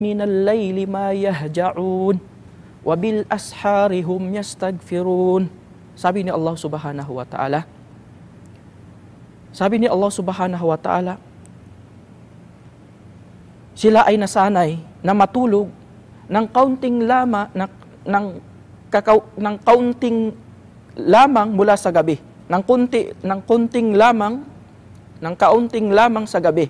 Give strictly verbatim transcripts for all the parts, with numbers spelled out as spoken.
minal layli ma yahja'un wa bil ashari hum yastaghfirun. Sabi ni Allah Subhanahu wa Ta'ala, sabi ni Allah Subhanahu wa Ta'ala, sila ay nasanay na matulog ng kaunting lama na, ng kakaw, ng kaunting lamang mula sa gabi, ng kunti ng kunting lamang ng kaunting lamang sa gabi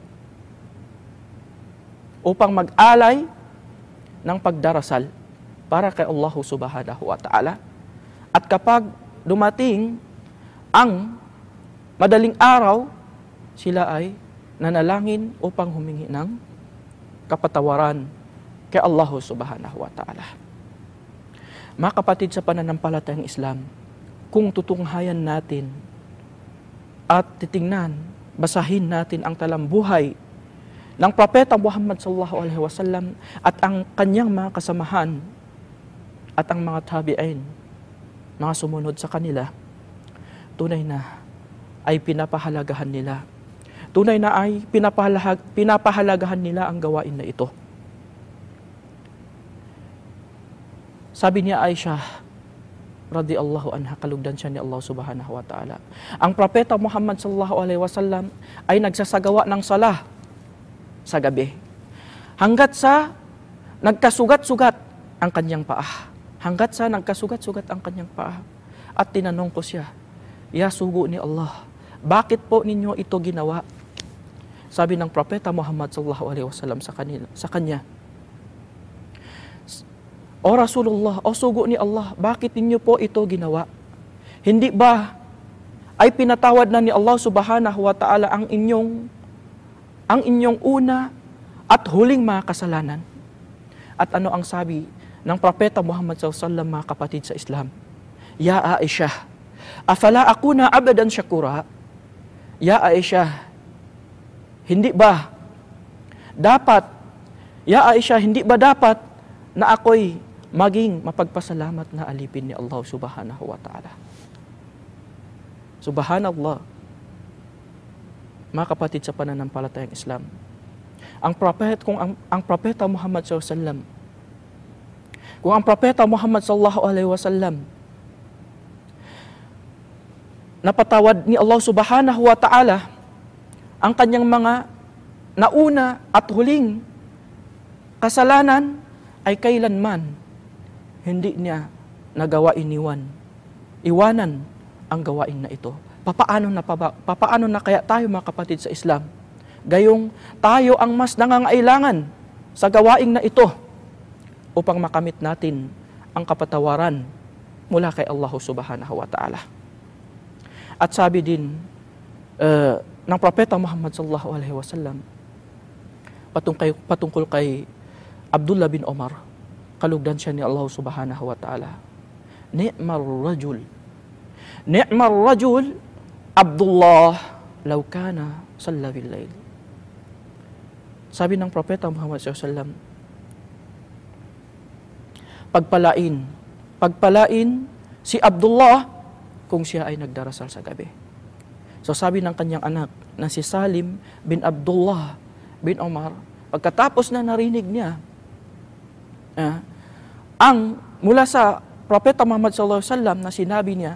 upang mag-alay ng pagdarasal para kay Allah Subhanahu wa Ta'ala. At kapag dumating ang madaling araw, sila ay nanalangin upang humingi ng kapatawaran kay Allah Subhanahu wa Ta'ala. Mga kapatid sa pananampalatayang Islam, kung tutunghayan natin at titingnan, basahin natin ang talambuhay ng Propeta Muhammad sallallahu alaihi wasallam at ang kanyang mga kasamahan at ang mga tabi'in, mga sumunod sa kanila, tunay na ay pinapahalagahan nila. Tunay na ay pinapahalag, pinapahalagahan nila ang gawain na ito. Sabi niya Aisha radhiyallahu anha, kalugdan siya ni Allah Subhanahu wa Ta'ala, ang Propeta Muhammad sallallahu alaihi wasallam ay nagsasagawa ng salah sa gabi hanggat sa nagkasugat-sugat ang kanyang paa. Hanggat sa nagkasugat-sugat ang kanyang paa. At tinanong ko siya, ya sugo ni Allah, bakit po ninyo ito ginawa? Sabi ng Propeta Muhammad sallallahu alaihi wasallam sa kanila, sa kanya, O Rasulullah, o sugo ni Allah, bakit ninyo po ito ginawa? Hindi ba ay pinatawad na ni Allah Subhanahu wa Ta'ala ang inyong ang inyong una at huling mga kasalanan? At ano ang sabi ng Propeta Muhammad sallallahu alaihi wasallam, mga kapatid sa Islam? Ya Aisha, afala akuna abadan syakura? Ya Aisha, hindi ba dapat, Ya Aisha, hindi ba dapat na ako'y maging mapagpasalamat na alipin ni Allah Subhanahu wa Ta'ala? Subhanallah. Mga kapatid sa pananampalatayang Islam, ang prophet kung ang, ang propeta Muhammad sallallahu alaihi wasallam, kung ang propeta Muhammad sallallahu alaihi wasallam napatawad ni Allah Subhanahu wa Ta'ala ang kanyang mga nauna at huling kasalanan, ay kailanman hindi niya nagawa iniwan, iwanan ang gawain na ito. Papaano na, pa, papaano na kaya tayo, mga kapatid sa Islam? Gayong tayo ang mas nangangailangan sa gawain na ito upang makamit natin ang kapatawaran mula kay Allah Subhanahu wa Ta'ala. At sabi din uh, ng Propeta Muhammad sallallahu alaihi wasallam patungkol, patungkol kay Abdullah bin Omar, kalugdan siya ni Allah Subhanahu wa Ta'ala, ni'mar rajul, ni'mar rajul Abdullah law kana salla bil lail. Sabi ng Propeta Muhammad sallallahu alaihi wasallam, pagpalain, pagpalain si Abdullah kung siya ay nagdarasal sa gabi. So sabi ng kanyang anak na si Salim bin Abdullah bin Omar, pagkatapos na narinig niya ah, ang mula sa Propeta Muhammad sallallahu alaihi wasallam na sinabi niya,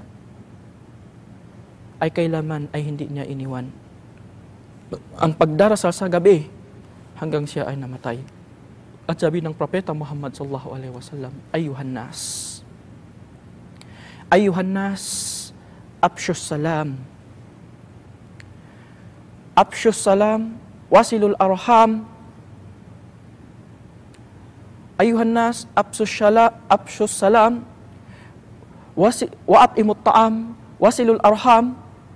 ay kailanman ay hindi niya iniwan ang pagdarasal sa gabi hanggang siya ay namatay. At sabi ng Propeta Muhammad sallallahu alaihi wasallam, ayuhan nas, ayuhan nas, afshus salam, afshus salam, wasilul arham, ayuhan nas, afshus salam, afshus salam, wasi, wa'atimut ta'am, wasilul arham,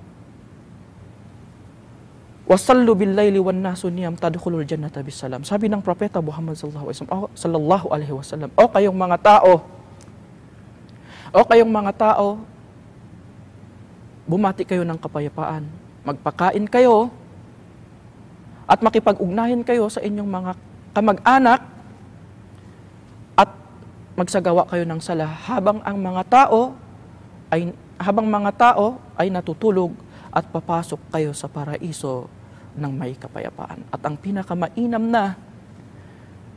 wasallu bil laili wan nasu niyam tadkhulul jannata bisalam. Sabi ng Propeta Muhammad sallallahu alaihi wasallam, o kayong mga tao, o kayong mga tao, bumati kayo ng kapayapaan, magpakain kayo, at makipag-ugnayan kayo sa inyong mga kamag-anak, at magsagawa kayo ng sala habang ang mga tao ay habang mga tao ay natutulog, at papasok kayo sa paraiso ng may kapayapaan. At ang pinakamainam na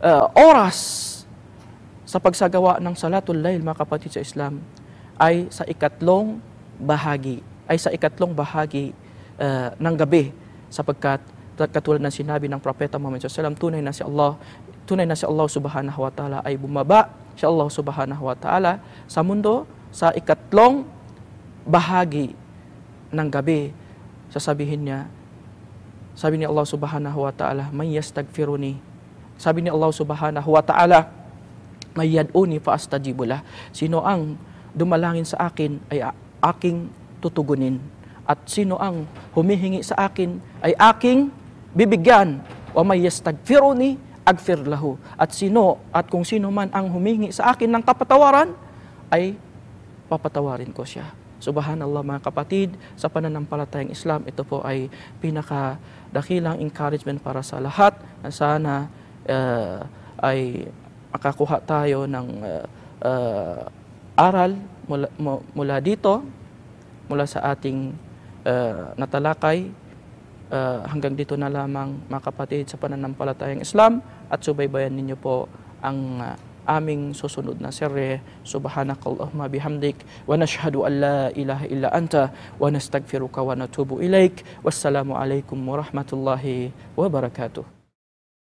uh, oras sa pagsagawa ng salatul layl, mga kapatid sa Islam, ay sa ikatlong bahagi, ay sa ikatlong bahagi uh, ng gabi, sapagkat katulad ng sinabi ng Propeta Muhammad sallallahu alaihi wasallam, tunay na si Allah, tunay na si Allah subhanahu wa ta'ala ay bumaba, si Allah subhanahu wa ta'ala sa mundo sa ikatlong bahagi ng gabi. Sasabihin niya, sabi ni Allah subhanahu wa ta'ala, may yastagfiruni. Sabi ni Allah subhanahu wa ta'ala, may yad'uni fa astajibulah. Sino ang dumalangin sa akin ay aking tutugunin. At sino ang humihingi sa akin ay aking bibigyan. Wa may yastagfiruni agfir lahu. At sino at kung sino man ang humihingi sa akin ng kapatawaran ay papatawarin ko siya. Subhanallah, mga kapatid, sa pananampalatayang Islam, ito po ay pinakadakilang encouragement para sa lahat na sana uh, ay makakuha tayo ng uh, uh, aral mula, mula dito, mula sa ating uh, natalakay. Uh, hanggang dito na lamang, mga kapatid, sa pananampalatayang Islam, at subaybayan ninyo po ang uh, aming susunod na serye. Subhanakallahumma bihamdik wa nashhadu an la ilaha illa anta wa nastagfiruka wa natubu ilaik. Wassalamu alaikum warahmatullahi wabarakatuh.